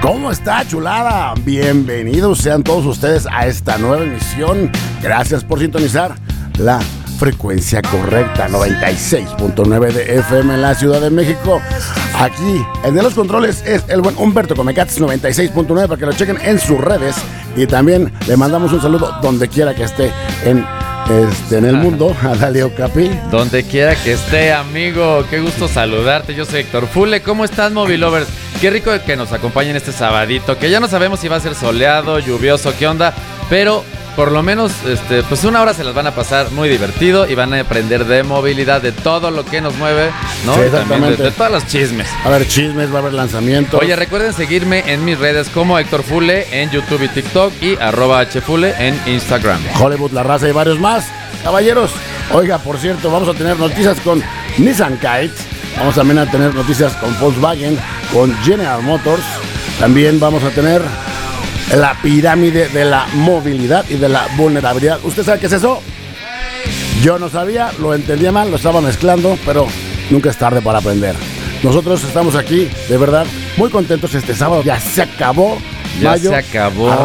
¿Cómo está, chulada? Bienvenidos sean todos ustedes a esta nueva emisión. Gracias por sintonizar la frecuencia correcta, 96.9 de FM en la Ciudad de México. Aquí, el de los controles es el buen Humberto Comecats, 96.9, para que lo chequen en sus redes. Y también le mandamos un saludo donde quiera que esté en el mundo, a Dalio Capi. Donde quiera que esté, amigo, qué gusto saludarte. Yo soy Héctor Fule. ¿Cómo están, Movilovers? Qué rico que nos acompañen este sabadito, que ya no sabemos si va a ser soleado, lluvioso, qué onda, pero por lo menos pues una hora se las van a pasar muy divertido y van a aprender de movilidad, de todo lo que nos mueve, ¿no? Sí, Y también exactamente. de todos los chismes. Va a haber chismes, va a haber lanzamientos. Oye, recuerden seguirme en mis redes como Héctor Fule en YouTube y TikTok y @hfule en Instagram. Hollywood, La Raza y varios más. Caballeros, oiga, por cierto, vamos a tener noticias con Nissan Kites. Vamos también a tener noticias con Volkswagen, con General Motors. También vamos a tener la pirámide de la movilidad y de la vulnerabilidad. ¿Usted sabe qué es eso? Yo no sabía, lo entendía mal, lo estaba mezclando, pero nunca es tarde para aprender. Nosotros estamos aquí, de verdad, muy contentos este sábado. Ya se acabó Ya mayo. se acabó.